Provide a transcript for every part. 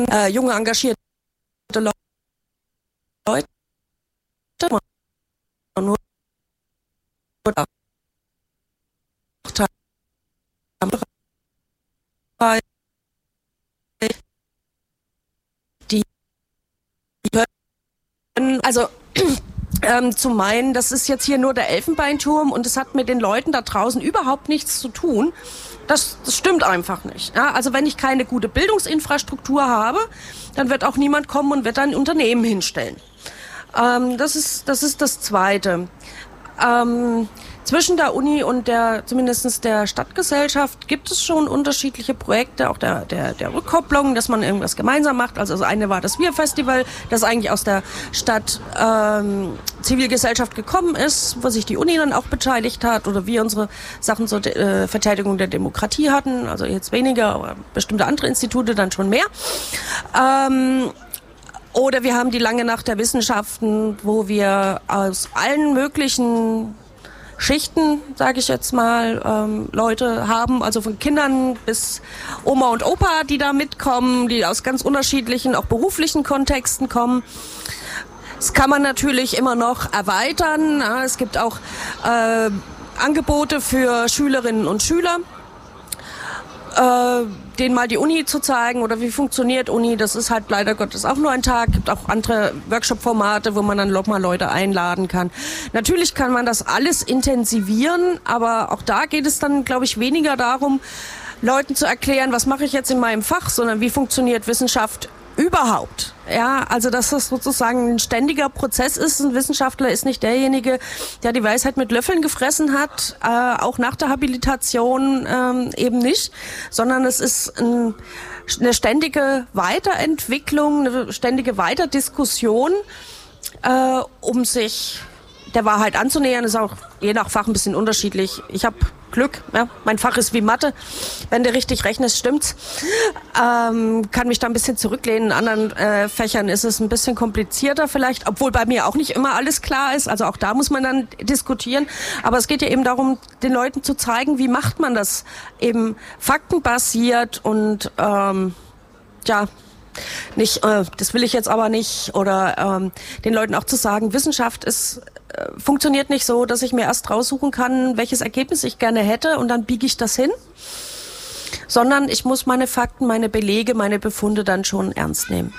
junge, engagierte Leute. Nur die können, also zu meinen, das ist jetzt hier nur der Elfenbeinturm und es hat mit den Leuten da draußen überhaupt nichts zu tun, das stimmt einfach nicht. Ja, also wenn ich keine gute Bildungsinfrastruktur habe, dann wird auch niemand kommen und wird ein Unternehmen hinstellen. Das ist das Zweite. Zwischen der Uni und zumindest der Stadtgesellschaft gibt es schon unterschiedliche Projekte, auch der Rückkopplung, dass man irgendwas gemeinsam macht. Also das eine war das Wir-Festival, das eigentlich aus der Stadt Zivilgesellschaft gekommen ist, wo sich die Uni dann auch beteiligt hat oder wir unsere Sachen zur Verteidigung der Demokratie hatten, also jetzt weniger, aber bestimmte andere Institute dann schon mehr. Oder wir haben die lange Nacht der Wissenschaften, wo wir aus allen möglichen Schichten, sage ich jetzt mal, Leute haben, also von Kindern bis Oma und Opa, die da mitkommen, die aus ganz unterschiedlichen, auch beruflichen Kontexten kommen. Das kann man natürlich immer noch erweitern. Es gibt auch Angebote für Schülerinnen und Schüler, denen mal die Uni zu zeigen oder wie funktioniert Uni. Das ist halt leider Gottes auch nur ein Tag. Gibt auch andere Workshop-Formate, wo man dann nochmal Leute einladen kann. Natürlich kann man das alles intensivieren, aber auch da geht es dann, glaube ich, weniger darum, Leuten zu erklären, was mache ich jetzt in meinem Fach, sondern wie funktioniert Wissenschaft überhaupt. Ja, also dass das sozusagen ein ständiger Prozess ist. Ein Wissenschaftler ist nicht derjenige, der die Weisheit mit Löffeln gefressen hat, auch nach der Habilitation eben nicht, sondern es ist eine ständige Weiterentwicklung, eine ständige Weiterdiskussion, um sich der Wahrheit anzunähern. Ist auch je nach Fach ein bisschen unterschiedlich. Ich habe Glück, ja, mein Fach ist wie Mathe. Wenn du richtig rechnest, stimmt's. Kann mich da ein bisschen zurücklehnen. In anderen Fächern ist es ein bisschen komplizierter vielleicht, obwohl bei mir auch nicht immer alles klar ist. Also auch da muss man dann diskutieren. Aber es geht ja eben darum, den Leuten zu zeigen, wie macht man das eben faktenbasiert und nicht, das will ich jetzt aber nicht, oder den Leuten auch zu sagen, Wissenschaft funktioniert nicht so, dass ich mir erst raussuchen kann, welches Ergebnis ich gerne hätte und dann biege ich das hin, sondern ich muss meine Fakten, meine Belege, meine Befunde dann schon ernst nehmen.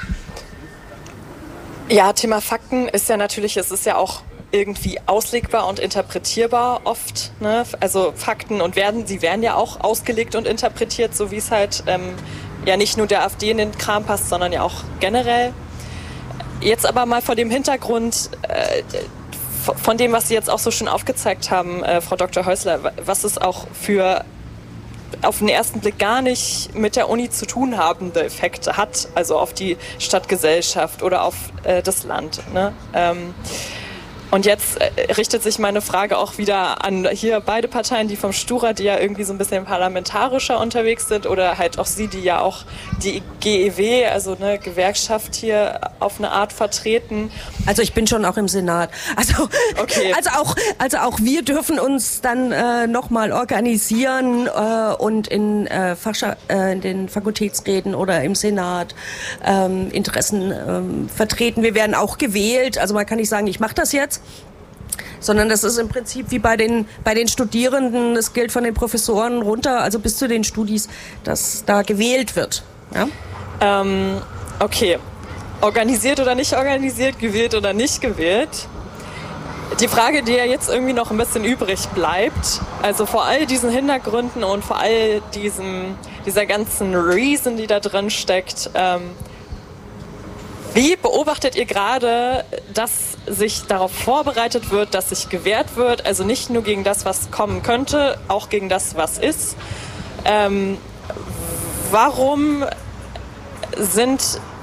Ja, Thema Fakten ist ja natürlich, es ist ja auch irgendwie auslegbar und interpretierbar oft, ne? Also Fakten sie werden ja auch ausgelegt und interpretiert, so wie es halt ja nicht nur der AfD in den Kram passt, sondern ja auch generell. Jetzt aber mal vor dem Hintergrund von dem, was Sie jetzt auch so schön aufgezeigt haben, Frau Dr. Häusler, was es auch für auf den ersten Blick gar nicht mit der Uni zu tun habende Effekte hat, also auf die Stadtgesellschaft oder auf das Land, ne? Und jetzt richtet sich meine Frage auch wieder an hier beide Parteien, die vom Stura, die ja irgendwie so ein bisschen parlamentarischer unterwegs sind, oder halt auch Sie, die ja auch die GEW, also eine Gewerkschaft hier auf eine Art vertreten. Also ich bin schon auch im Senat. Also, okay. also auch wir dürfen uns dann nochmal organisieren und in den Fakultätsräten oder im Senat Interessen vertreten. Wir werden auch gewählt. Also man kann nicht sagen, ich mache das jetzt, sondern das ist im Prinzip wie bei den Studierenden, das gilt von den Professoren runter, also bis zu den Studis, dass da gewählt wird. Ja? Okay, organisiert oder nicht organisiert, gewählt oder nicht gewählt. Die Frage, die ja jetzt irgendwie noch ein bisschen übrig bleibt, also vor all diesen Hintergründen und vor all dieser ganzen Reason, die da drin steckt, wie beobachtet ihr gerade, dass sich darauf vorbereitet wird, dass sich gewehrt wird, also nicht nur gegen das, was kommen könnte, auch gegen das, was ist? Warum sind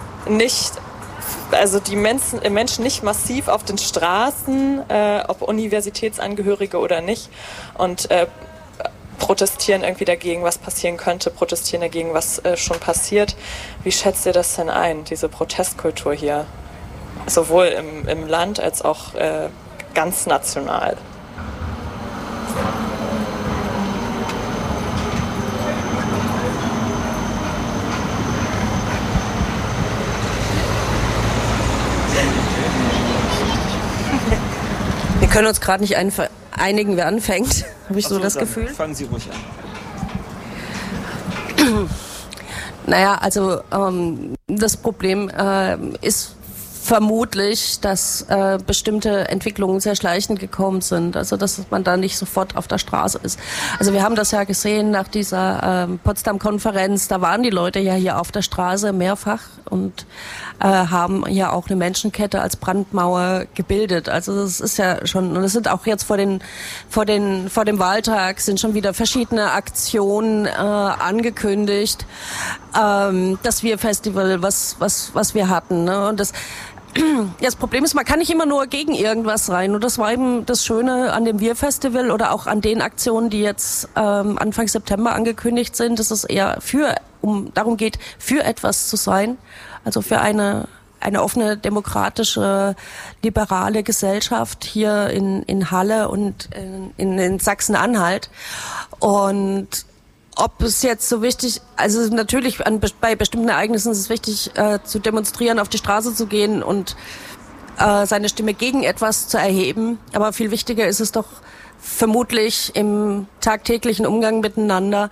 die Menschen nicht massiv auf den Straßen, ob Universitätsangehörige oder nicht, und protestieren irgendwie dagegen, was passieren könnte, protestieren dagegen, was schon passiert. Wie schätzt ihr das denn ein, diese Protestkultur hier? Sowohl im Land als auch ganz national. können uns gerade nicht einigen, wer anfängt. Habe ich so das Gefühl. Fangen Sie ruhig an. Naja, also das Problem ist vermutlich, dass bestimmte Entwicklungen sehr schleichend gekommen sind, also dass man da nicht sofort auf der Straße ist. Also wir haben das ja gesehen nach dieser Potsdam-Konferenz, da waren die Leute ja hier auf der Straße mehrfach und haben ja auch eine Menschenkette als Brandmauer gebildet. Also das ist ja schon, und es sind auch jetzt vor dem Wahltag sind schon wieder verschiedene Aktionen angekündigt. Das Wir-Festival, was wir hatten, ne? Und das Problem ist, man kann nicht immer nur gegen irgendwas rein. Und das war eben das Schöne an dem Wir-Festival oder auch an den Aktionen, die jetzt Anfang September angekündigt sind, dass es eher darum geht, für etwas zu sein. Also für eine offene, demokratische, liberale Gesellschaft hier in Halle und in Sachsen-Anhalt. Und ob es jetzt so wichtig, also natürlich bei bestimmten Ereignissen ist es wichtig, zu demonstrieren, auf die Straße zu gehen und seine Stimme gegen etwas zu erheben. Aber viel wichtiger ist es doch vermutlich im tagtäglichen Umgang miteinander,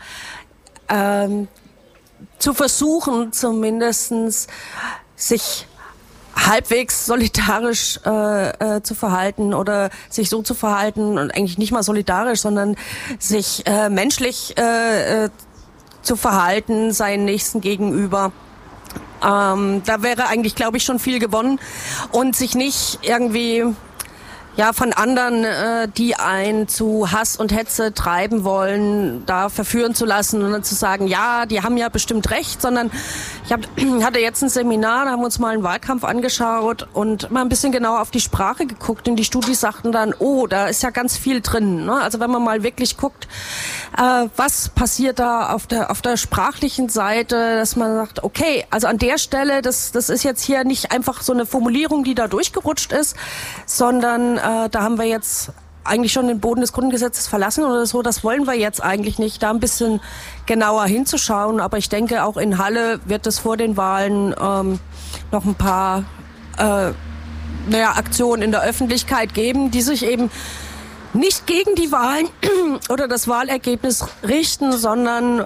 zu versuchen zumindestens sich halbwegs solidarisch zu verhalten oder sich so zu verhalten und eigentlich nicht mal solidarisch, sondern sich menschlich zu verhalten seinen Nächsten gegenüber. Da wäre eigentlich, glaube ich, schon viel gewonnen und sich nicht irgendwie von anderen, die einen zu Hass und Hetze treiben wollen, da verführen zu lassen und dann zu sagen, ja, die haben ja bestimmt recht, sondern ich hatte jetzt ein Seminar, da haben wir uns mal einen Wahlkampf angeschaut und mal ein bisschen genauer auf die Sprache geguckt und die Studis sagten dann, oh, da ist ja ganz viel drin, ne? Also wenn man mal wirklich guckt, was passiert da auf der sprachlichen Seite, dass man sagt, okay, also an der Stelle, das ist jetzt hier nicht einfach so eine Formulierung, die da durchgerutscht ist, sondern da haben wir jetzt eigentlich schon den Boden des Grundgesetzes verlassen oder so. Das wollen wir jetzt eigentlich nicht, da ein bisschen genauer hinzuschauen. Aber ich denke, auch in Halle wird es vor den Wahlen noch ein paar Aktionen in der Öffentlichkeit geben, die sich eben nicht gegen die Wahlen oder das Wahlergebnis richten, sondern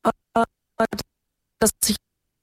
dass sich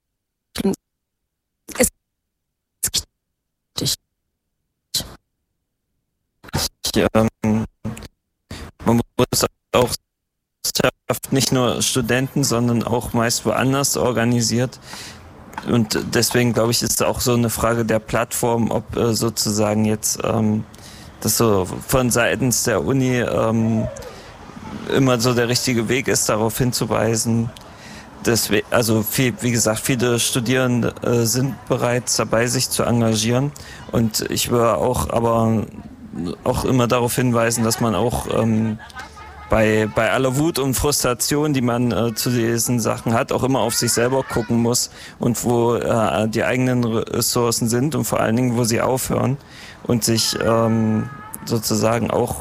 man muss auch nicht nur Studenten, sondern auch meist woanders organisiert. Und deswegen, glaube ich, ist es auch so eineAge der Plattform, ob sozusagen jetzt das so von seitens der Uni immer so der richtige Weg ist, darauf hinzuweisen. Deswegen, also wie gesagt, viele Studierende sind bereits dabei, sich zu engagieren. Und ich würde auch immer darauf hinweisen, dass man auch bei aller Wut und Frustration, die man zu diesen Sachen hat, auch immer auf sich selber gucken muss und wo die eigenen Ressourcen sind und vor allen Dingen, wo sie aufhören und sich sozusagen auch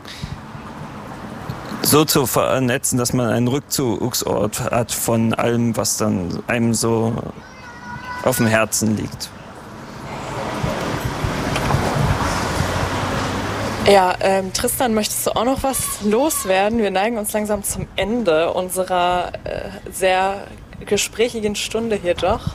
so zu vernetzen, dass man einen Rückzugsort hat von allem, was dann einem so auf dem Herzen liegt. Ja, Tristan, möchtest du auch noch was loswerden? Wir neigen uns langsam zum Ende unserer sehr gesprächigen Stunde hier doch.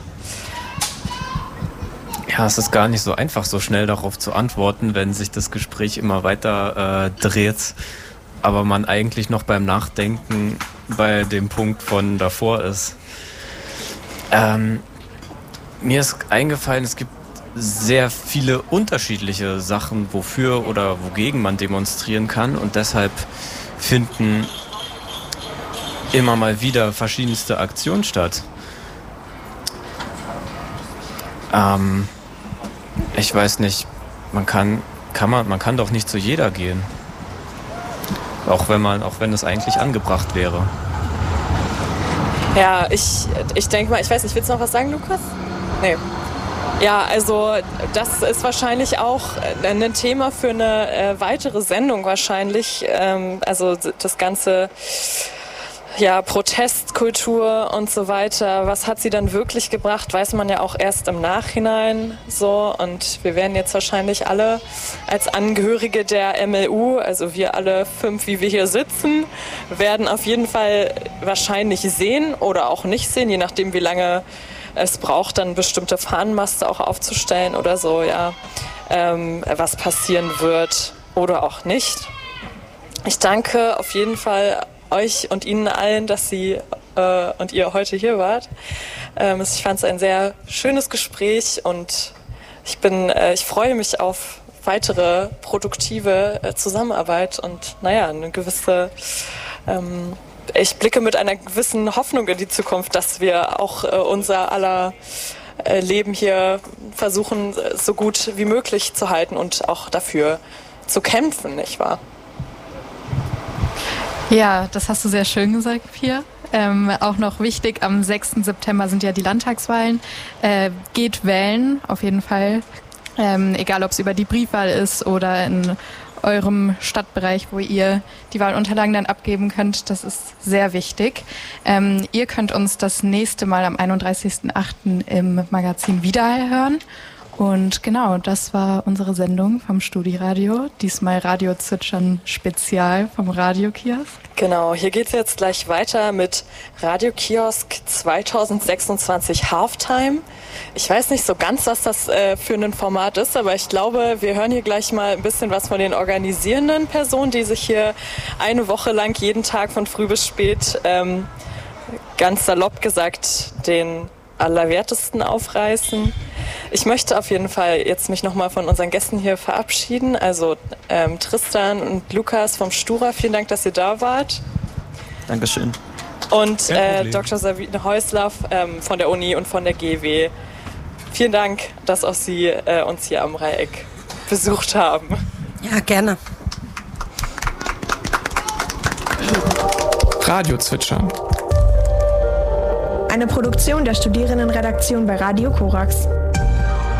Ja, es ist gar nicht so einfach, so schnell darauf zu antworten, wenn sich das Gespräch immer weiter dreht, aber man eigentlich noch beim Nachdenken bei dem Punkt von davor ist. Mir ist eingefallen, es gibt sehr viele unterschiedliche Sachen, wofür oder wogegen man demonstrieren kann und deshalb finden immer mal wieder verschiedenste Aktionen statt. Ich weiß nicht, man kann doch nicht zu jeder gehen. Auch wenn es eigentlich angebracht wäre. Ja, ich denke mal, ich weiß nicht, willst du noch was sagen, Lukas? Nee. Ja, also das ist wahrscheinlich auch ein Thema für eine weitere Sendung wahrscheinlich. Also das ganze ja, Protestkultur und so weiter. Was hat sie dann wirklich gebracht, weiß man ja auch erst im Nachhinein so. Und wir werden jetzt wahrscheinlich alle als Angehörige der MLU, also wir alle 5, wie wir hier sitzen, werden auf jeden Fall wahrscheinlich sehen oder auch nicht sehen, je nachdem, wie lange es braucht, dann bestimmte Fahnenmaste auch aufzustellen oder so, ja, was passieren wird oder auch nicht. Ich danke auf jeden Fall euch und Ihnen allen, dass Sie und ihr heute hier wart. Ich fand es ein sehr schönes Gespräch und ich freue mich auf weitere produktive Zusammenarbeit und eine gewisse, ich blicke mit einer gewissen Hoffnung in die Zukunft, dass wir auch unser aller Leben hier versuchen, so gut wie möglich zu halten und auch dafür zu kämpfen, nicht wahr? Ja, das hast du sehr schön gesagt, Pia. Auch noch wichtig, am 6. September sind ja die Landtagswahlen. Geht wählen, auf jeden Fall. Egal, ob es über die Briefwahl ist oder in eurem Stadtbereich, wo ihr die Wahlunterlagen dann abgeben könnt. Das ist sehr wichtig. Ihr könnt uns das nächste Mal am 31.08. im Magazin Widerhall hören. Und genau, das war unsere Sendung vom Studiradio. Diesmal Radio Zwitschern Spezial vom Radiokiosk. Genau, hier geht's jetzt gleich weiter mit Radiokiosk 2026 Halftime. Ich weiß nicht so ganz, was das für ein Format ist, aber ich glaube, wir hören hier gleich mal ein bisschen was von den organisierenden Personen, die sich hier eine Woche lang jeden Tag von früh bis spät, ganz salopp gesagt, den Allerwertesten aufreißen. Ich möchte auf jeden Fall jetzt mich nochmal von unseren Gästen hier verabschieden. Also Tristan und Lukas vom Stura, vielen Dank, dass ihr da wart. Dankeschön. Und Dr. Sabine Häusler von der Uni und von der GW. Vielen Dank, dass auch Sie uns hier am Dreieck besucht haben. Ja, gerne. Radio Zwitschern. Eine Produktion der Studierendenredaktion bei Radio Korax.